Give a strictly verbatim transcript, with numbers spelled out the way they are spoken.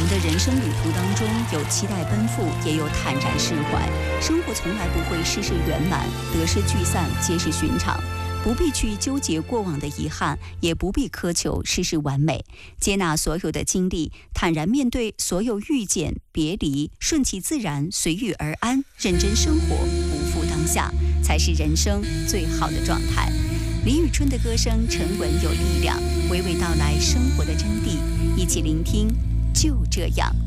们的人生旅途当中，有期待奔赴，也有坦然释怀。生活从来不会事事圆满，得失聚散皆是寻常。不必去纠结过往的遗憾，也不必苛求事事完美，接纳所有的经历，坦然面对所有遇见别离，顺其自然，随遇而安，认真生活，不负当下，才是人生最好的状态。李宇春的歌声沉稳有力量，娓娓道来生活的真谛，一起聆听。就这样。